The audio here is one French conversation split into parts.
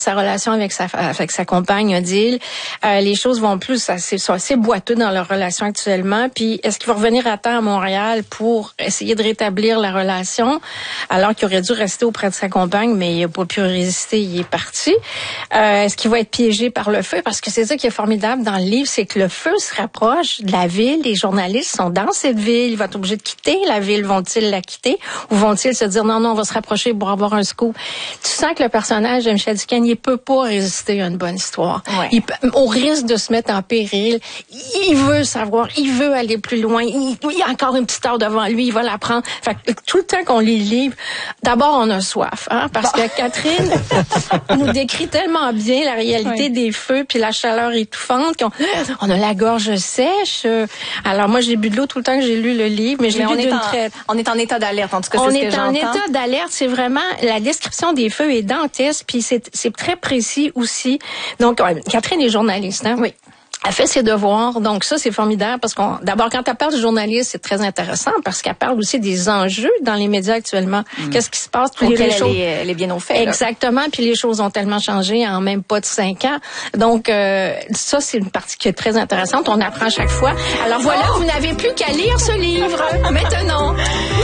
sa relation avec sa compagne Odile. Les choses vont plus sont assez boiteux dans leur relation actuellement. Puis est-ce qu'il va revenir à temps à Montréal pour essayer de rétablir la relation alors qu'il aurait dû rester auprès de sa compagne, mais il n'a pas pu résister, il est parti. Est-ce qu'il va être piégé par le feu? Parce que c'est ça qui est formidable dans le livre, c'est que le feu se rapproche de la ville. Les journalistes sont dans cette ville. Il va être obligé de quitter la ville. Vont-ils la quitter? Ou vont-ils se dire non, on va se rapprocher pour avoir un scoop? Tu sens que le personnage de Michel Duquesne, il peut pas résister à une bonne histoire. Ouais. Au risque de se mettre en péril, il veut savoir, il veut aller plus loin. Il y a encore une petite heure devant lui, il va la prendre. Fait que tout le temps qu'on lit le livre, d'abord on a soif, parce que Catherine nous décrit tellement bien la réalité des feux puis la chaleur étouffante qu'on a la gorge sèche. Alors moi j'ai bu de l'eau tout le temps que j'ai lu le livre, mais j'ai bu d'une traite. On est en état d'alerte, en tout cas, c'est ce que j'entends. On est en état d'alerte, c'est vraiment la description des feux est dantesque, puis c'est très précis aussi. Donc, Catherine est journaliste, Oui. Elle fait ses devoirs, donc ça c'est formidable parce d'abord quand elle parle de journaliste, c'est très intéressant parce qu'elle parle aussi des enjeux dans les médias actuellement. Qu'est-ce qui se passe? Elle est bien au fait. Exactement, puis les choses ont tellement changé en même pas de 5 ans. Donc ça c'est une partie qui est très intéressante, on apprend à chaque fois. Alors voilà, vous n'avez plus qu'à lire ce livre maintenant.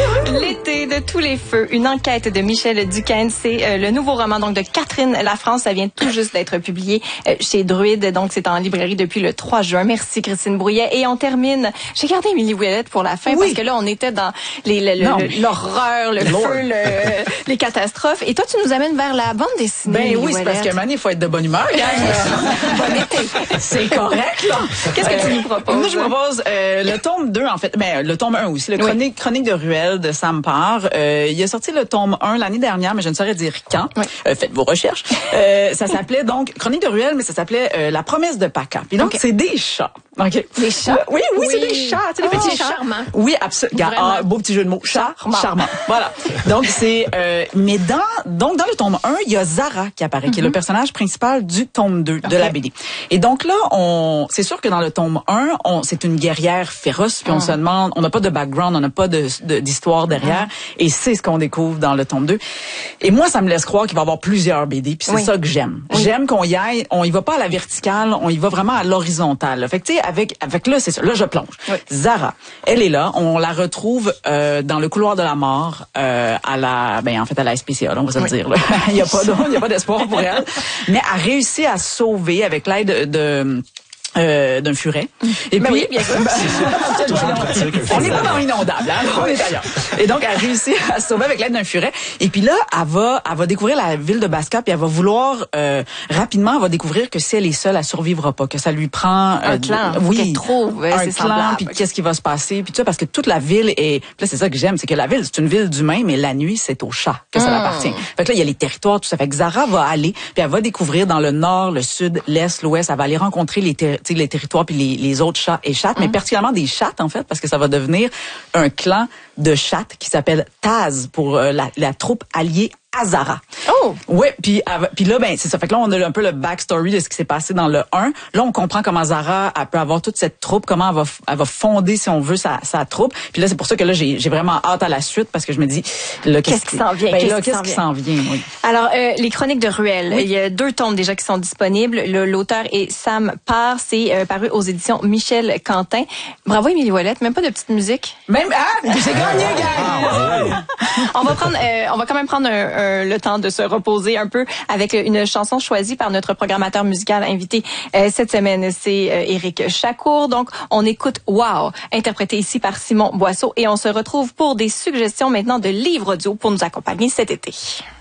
L'été de tous les feux, une enquête de Michel Duquesne, c'est le nouveau roman donc de Catherine Lafrance, ça vient tout juste d'être publié chez Druide, donc c'est en librairie depuis le 3 juin. Merci Christine Brouillet. Et on termine. J'ai gardé Émilie Ouellette pour la fin parce que là on était dans l'horreur, le feu, les catastrophes. Et toi tu nous amènes vers la bande dessinée. Ben oui, c'est parce que Mané, il faut être de bonne humeur. Bon été. C'est correct là. Qu'est-ce que tu nous proposes? Moi je propose le tome 2 en fait, mais le tome 1 aussi, le Chronique de Ruelle de Sam Parr. Il a sorti le tome 1 l'année dernière, mais je ne saurais dire quand. Faites vos recherches. Ça s'appelait donc Chronique de Ruelle, mais ça s'appelait La promesse de Paca. Puis donc c'est des chats. OK. Des chats? Oui, c'est des chats. Tu sais, des petits chats. Charmants. Oui, absolument. Beau petit jeu de mots. Charmant. Voilà. Donc, mais dans le tome 1, il y a Zara qui apparaît, qui est le personnage principal du tome 2 de la BD. Et donc là, c'est sûr que dans le tome 1, c'est une guerrière féroce, puis on se demande, on n'a pas de background, on n'a pas d'histoire derrière, et c'est ce qu'on découvre dans le tome 2. Et moi, ça me laisse croire qu'il va y avoir plusieurs BD, puis c'est ça que j'aime. J'aime qu'on y aille, on y va pas à la verticale, on y va vraiment à l'horizontale. Fait que tu sais, avec là, c'est ça. Là, je plonge. Zara, elle est là. On la retrouve dans le couloir de la mort à la SPCA, là, on va se le dire. Là. Il y a pas d'espoir pour elle. Mais elle réussit à se sauver avec l'aide d'un furet. Et puis, oui, bien sûr. On n'est pas dans l'inondable, hein? On est ailleurs. Et donc, elle réussit à se sauver avec l'aide d'un furet. Et puis là, elle va découvrir la ville de Basca, puis elle va vouloir, rapidement, elle va découvrir que si elle est seule, elle survivra pas, que ça lui prend, un clan. Oui. Un clan, puis qu'est-ce qui va se passer, puis tout ça, parce que toute la ville est, là, c'est ça que j'aime, c'est que la ville, c'est une ville d'humains, mais la nuit, c'est aux chats que ça appartient. Fait que là, il y a les territoires, tout ça. Fait que Zara va aller, puis elle va découvrir dans le nord, le sud, l'est, l'ouest, elle va aller rencontrer les territoires puis les autres chats et chattes, mais particulièrement des chattes en fait, parce que ça va devenir un clan de chattes qui s'appelle Taz pour la troupe alliée à Zara. Oh! Ouais, puis là c'est ça. Fait que là on a un peu le backstory de ce qui s'est passé dans le 1. Là on comprend comment Zara elle peut avoir toute cette troupe, comment elle va fonder si on veut sa troupe. Puis là c'est pour ça que là j'ai vraiment hâte à la suite parce que je me dis là qu'est-ce qui s'en vient? Qu'est-ce qui s'en vient? Oui. Alors les Chroniques de Ruelle, il y a 2 tomes déjà qui sont disponibles. L'auteur est Sam Parr, c'est paru aux éditions Michel Quentin. Bravo Émilie Ouellette, même pas de petite musique. Même j'ai gagné, gars. On va quand même prendre le temps de se reposer un peu avec une chanson choisie par notre programmateur musical invité cette semaine. C'est Éric Chacour. Donc, on écoute Wow, interprété ici par Simon Boisseau. Et on se retrouve pour des suggestions maintenant de livres audio pour nous accompagner cet été.